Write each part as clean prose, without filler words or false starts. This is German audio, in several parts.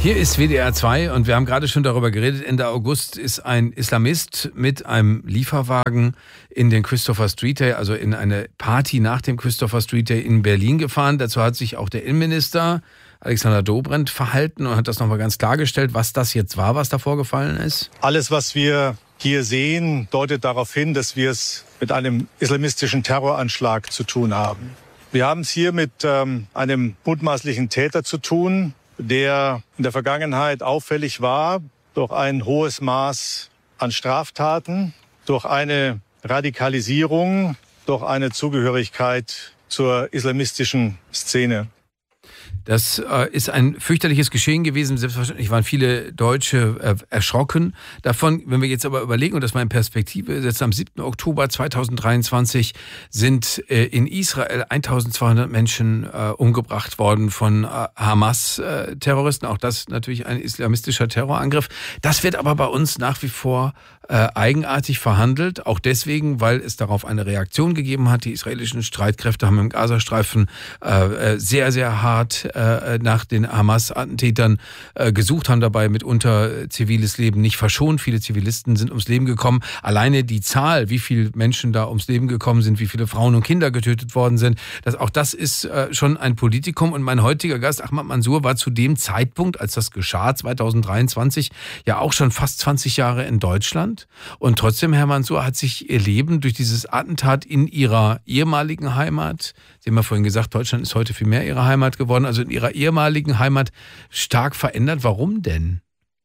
Hier ist WDR 2 und wir haben gerade schon darüber geredet. Ende August ist ein Islamist mit einem Lieferwagen in den Christopher Street Day, also in eine Party nach dem Christopher Street Day in Berlin gefahren. Dazu hat sich auch der Innenminister Alexander Dobrindt verhalten und hat das nochmal ganz klargestellt, was das jetzt war, was da vorgefallen ist. Alles, was wir hier sehen, deutet darauf hin, dass wir es mit einem islamistischen Terroranschlag zu tun haben. Wir haben es hier mit einem mutmaßlichen Täter zu tun, der in der Vergangenheit auffällig war durch ein hohes Maß an Straftaten, durch eine Radikalisierung, durch eine Zugehörigkeit zur islamistischen Szene. Das ist ein fürchterliches Geschehen gewesen. Selbstverständlich waren viele Deutsche erschrocken davon. Wenn wir jetzt aber überlegen und das mal in Perspektive setzen, am 7. Oktober 2023 sind in Israel 1200 Menschen umgebracht worden von Hamas-Terroristen. Auch das natürlich ein islamistischer Terrorangriff. Das wird aber bei uns nach wie vor eigenartig verhandelt. Auch deswegen, weil es darauf eine Reaktion gegeben hat. Die israelischen Streitkräfte haben im Gazastreifen sehr, sehr hart nach den Hamas-Attentätern gesucht, haben dabei mitunter ziviles Leben nicht verschont. Viele Zivilisten sind ums Leben gekommen. Alleine die Zahl, wie viele Menschen da ums Leben gekommen sind, wie viele Frauen und Kinder getötet worden sind, auch das ist schon ein Politikum. Und mein heutiger Gast, Ahmad Mansour, war zu dem Zeitpunkt, als das geschah, 2023, ja auch schon fast 20 Jahre in Deutschland. Und trotzdem, Herr Mansour, hat sich Ihr Leben durch dieses Attentat in Ihrer ehemaligen Heimat, Sie haben ja vorhin gesagt, Deutschland ist heute viel mehr Ihre Heimat geworden, also in Ihrer ehemaligen Heimat stark verändert. Warum denn?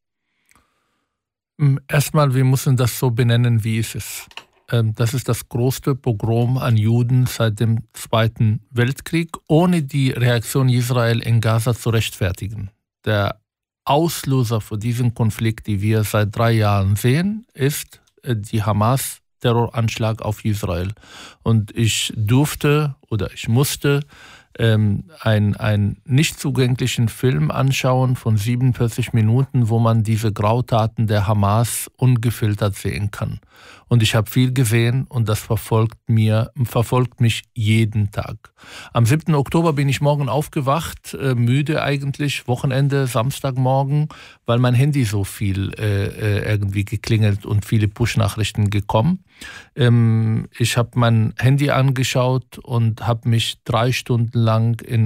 Erstmal, wir müssen das so benennen, wie es ist. Das ist das größte Pogrom an Juden seit dem Zweiten Weltkrieg, ohne die Reaktion Israel in Gaza zu rechtfertigen. Der Auslöser für diesen Konflikt, den wir seit 3 Jahren sehen, ist die Hamas-Terroranschlag auf Israel. Und ich musste einen nicht zugänglichen Film anschauen von 47 Minuten, wo man diese Grautaten der Hamas ungefiltert sehen kann. Und ich habe viel gesehen und das verfolgt mich jeden Tag. Am 7. Oktober bin ich morgen aufgewacht, müde eigentlich, Wochenende, Samstagmorgen, weil mein Handy so viel irgendwie geklingelt und viele Push-Nachrichten gekommen. Ich habe mein Handy angeschaut und habe mich 3 Stunden lang in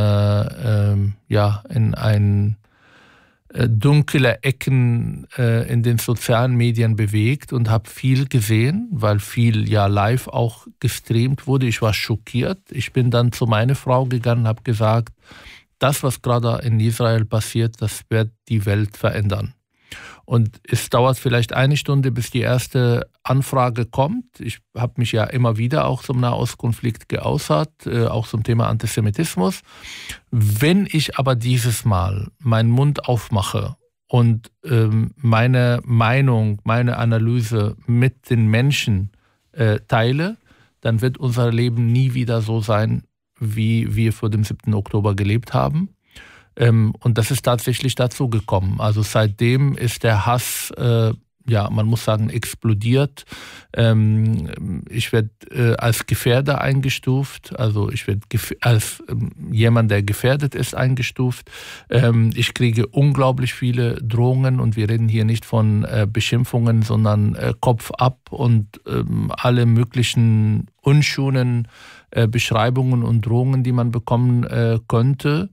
dunkle Ecken in den sozialen Medien bewegt und habe viel gesehen, weil viel ja live auch gestreamt wurde. Ich war schockiert. Ich bin dann zu meiner Frau gegangen und habe gesagt, das, was gerade in Israel passiert, das wird die Welt verändern. Und es dauert vielleicht 1 Stunde, bis die erste Anfrage kommt. Ich habe mich ja immer wieder auch zum Nahostkonflikt geäußert, auch zum Thema Antisemitismus. Wenn ich aber dieses Mal meinen Mund aufmache und meine Meinung, meine Analyse mit den Menschen teile, dann wird unser Leben nie wieder so sein, wie wir vor dem 7. Oktober gelebt haben. Und das ist tatsächlich dazu gekommen. Also seitdem ist der Hass, man muss sagen, explodiert. Ich werde als Gefährder eingestuft, also ich werde als jemand, der gefährdet ist, eingestuft. Ich kriege unglaublich viele Drohungen und wir reden hier nicht von Beschimpfungen, sondern Kopf ab und alle möglichen unschönen Beschreibungen und Drohungen, die man bekommen könnte.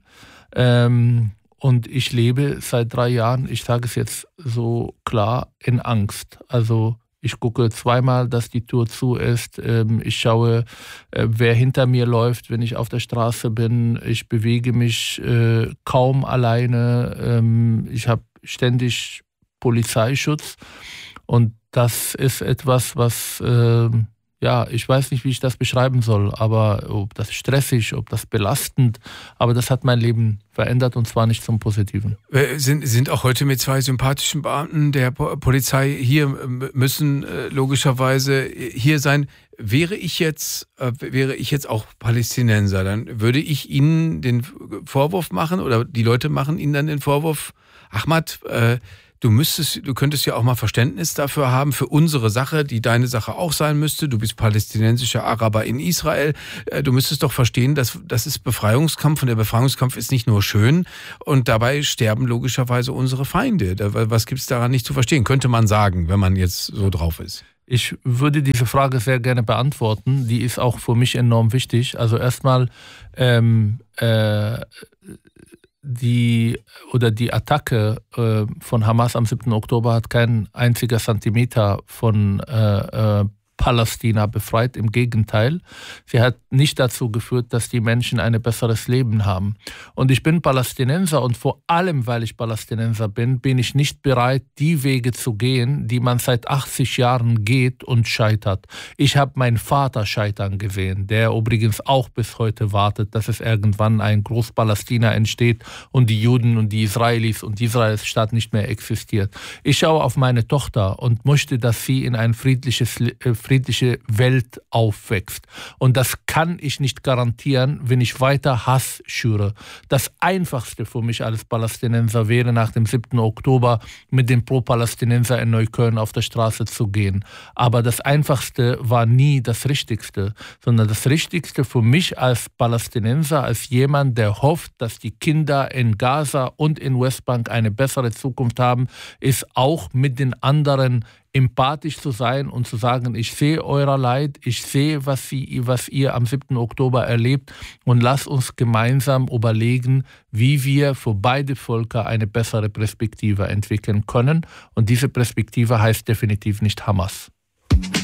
Und ich lebe seit 3 Jahren, ich sage es jetzt so klar, in Angst. Also ich gucke zweimal, dass die Tür zu ist. Ich schaue, wer hinter mir läuft, wenn ich auf der Straße bin. Ich bewege mich kaum alleine. Ich habe ständig Polizeischutz. Und das ist etwas, was... ich weiß nicht, wie ich das beschreiben soll, aber ob das stressig, ob das belastend, aber das hat mein Leben verändert und zwar nicht zum Positiven. Sind auch heute mit 2 sympathischen Beamten der Polizei hier, müssen logischerweise hier sein. Wäre ich jetzt auch Palästinenser, dann würde ich Ihnen den Vorwurf machen oder die Leute machen Ihnen dann den Vorwurf, Ahmad, du könntest ja auch mal Verständnis dafür haben, für unsere Sache, die deine Sache auch sein müsste. Du bist palästinensischer Araber in Israel. Du müsstest doch verstehen, dass das ist Befreiungskampf und der Befreiungskampf ist nicht nur schön und dabei sterben logischerweise unsere Feinde. Was gibt es daran nicht zu verstehen? Könnte man sagen, wenn man jetzt so drauf ist. Ich würde diese Frage sehr gerne beantworten. Die ist auch für mich enorm wichtig. Also erstmal die Attacke von Hamas am 7. Oktober hat kein einziger Zentimeter von Palästina befreit. Im Gegenteil, sie hat nicht dazu geführt, dass die Menschen ein besseres Leben haben. Und ich bin Palästinenser und vor allem, weil ich Palästinenser bin, bin ich nicht bereit, die Wege zu gehen, die man seit 80 Jahren geht und scheitert. Ich habe meinen Vater scheitern gesehen, der übrigens auch bis heute wartet, dass es irgendwann ein Groß-Palästina entsteht und die Juden und die Israelis und Israels Staat nicht mehr existiert. Ich schaue auf meine Tochter und möchte, dass sie in ein friedliche Welt aufwächst. Und das kann ich nicht garantieren, wenn ich weiter Hass schüre. Das Einfachste für mich als Palästinenser wäre, nach dem 7. Oktober mit den Pro-Palästinenser in Neukölln auf der Straße zu gehen. Aber das Einfachste war nie das Richtigste, sondern das Richtigste für mich als Palästinenser, als jemand, der hofft, dass die Kinder in Gaza und in Westbank eine bessere Zukunft haben, ist auch mit den anderen empathisch zu sein und zu sagen, ich sehe euer Leid, ich sehe, was ihr am 7. Oktober erlebt und lasst uns gemeinsam überlegen, wie wir für beide Völker eine bessere Perspektive entwickeln können. Und diese Perspektive heißt definitiv nicht Hamas.